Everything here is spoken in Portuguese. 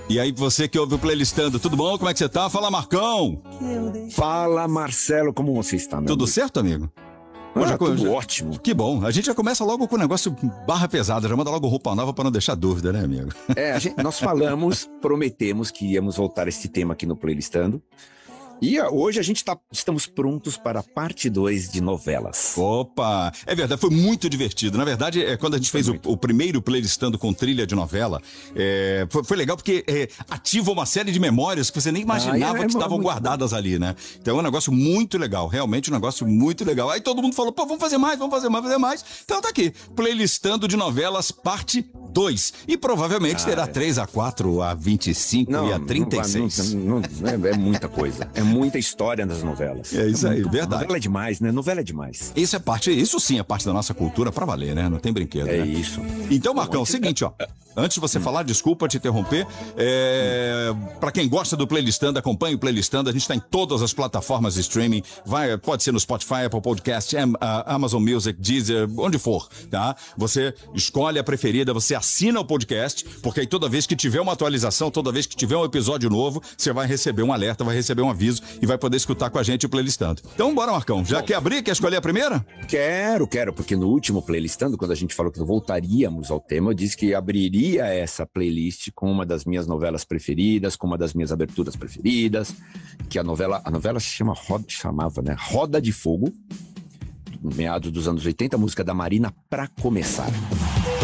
E aí, você que ouve o Playlistando, tudo bom? Como é que você tá? Fala, Marcão! Fala, Marcelo, como você está, meu Tudo amigo? certo, amigo? Tudo ótimo. Que bom. A gente já começa logo com o negócio barra pesada, já manda logo roupa nova pra não deixar dúvida, né, amigo? Nós prometemos que íamos voltar a esse tema aqui no Playlistando. E hoje estamos prontos para a parte 2 de novelas. Opa! É verdade, foi muito divertido. Na verdade, quando a gente fez o primeiro Playlistando com trilha de novela, foi legal porque ativa uma série de memórias que você nem imaginava que estavam guardadas ali, né? Então é um negócio muito legal, realmente um negócio muito legal. Aí todo mundo falou, pô, vamos fazer mais. Então tá aqui, Playlistando de novelas, parte 2. E provavelmente terá 3, a 4, a 25 e a 36. É muita coisa. É muita história nas novelas. É isso aí, verdade. Novela é demais, né? Novela é demais. Isso sim é parte da nossa cultura pra valer, né? Não tem brinquedo, né? É isso. Então, Marcão, é o seguinte, ó. Antes de você falar, desculpa te interromper. Pra quem gosta do Playlistando, acompanhe o Playlistando. A gente tá em todas as plataformas de streaming. Pode ser no Spotify, Apple Podcast, Amazon Music, Deezer, onde for, tá? Você escolhe a preferida, você assina o podcast, porque aí toda vez que tiver uma atualização, toda vez que tiver um episódio novo, você vai receber um alerta, vai receber um aviso e vai poder escutar com a gente o Playlistando. Então, bora, Marcão. Já quer abrir? Quer escolher a primeira? Quero, porque no último Playlistando, quando a gente falou que voltaríamos ao tema, eu disse que abriria essa playlist com uma das minhas novelas preferidas, com uma das minhas aberturas preferidas, que a novela chamava, né? Roda de Fogo, meados dos anos 80, música da Marina, Pra Começar.